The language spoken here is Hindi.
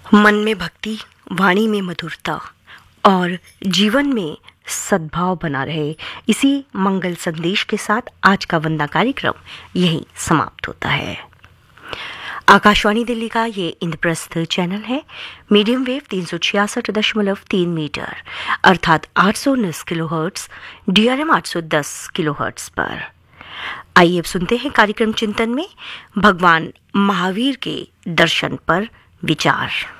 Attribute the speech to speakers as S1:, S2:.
S1: मन में भक्ति, वाणी में मधुरता और जीवन में सद्भाव बना रहे, इसी मंगल संदेश के साथ आज का वंदना कार्यक्रम यहीं समाप्त होता है। आकाशवाणी दिल्ली का ये इंद्रप्रस्थ चैनल है। मीडियम वेव 366.3 मीटर अर्थात 819 किलोहर्ट्ज, DRM 810 किलोहर्ट्ज पर। आइए अब सुनते हैं कार्यक्रम चिंतन में भगवान महावीर के दर्शन पर विचार।